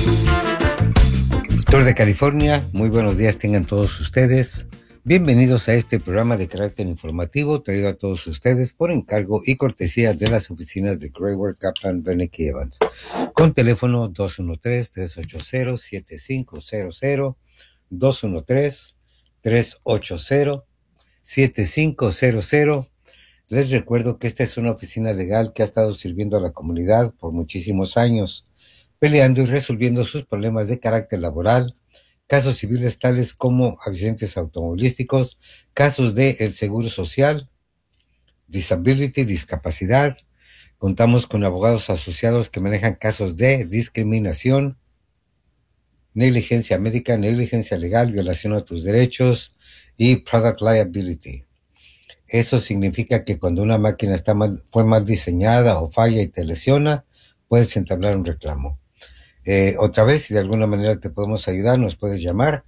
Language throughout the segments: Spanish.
Sur de California, muy buenos días tengan todos ustedes. Bienvenidos a este programa de carácter informativo traído a todos ustedes por encargo y cortesía de las oficinas de Grayward, Kaplan, Beneke y Evans. Con teléfono 213-380-7500, 213-380-7500. Les recuerdo que esta es una oficina legal que ha estado sirviendo a la comunidad por muchísimos años, peleando y resolviendo sus problemas de carácter laboral, casos civiles tales como accidentes automovilísticos, casos de el seguro social, disability, discapacidad. Contamos con abogados asociados que manejan casos de discriminación, negligencia médica, negligencia legal, violación a tus derechos y product liability. Eso significa que cuando una máquina fue mal diseñada o falla y te lesiona, puedes entablar un reclamo. Otra vez, si de alguna manera te podemos ayudar, nos puedes llamar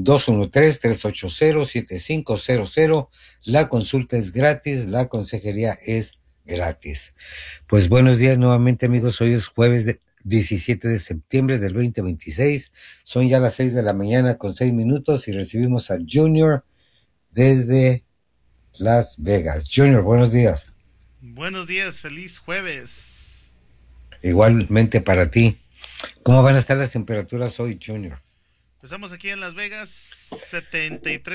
213-380-7500. La consulta es gratis, la consejería es gratis. Pues buenos días nuevamente, amigos. Hoy es jueves 17 de septiembre del 2026. Son ya las 6 de la mañana con 6 minutos y recibimos a Junior desde Las Vegas. Junior, buenos días. Buenos días, feliz jueves. Igualmente para ti. ¿Cómo van a estar las temperaturas hoy, Junior? Pues estamos aquí en Las Vegas, 73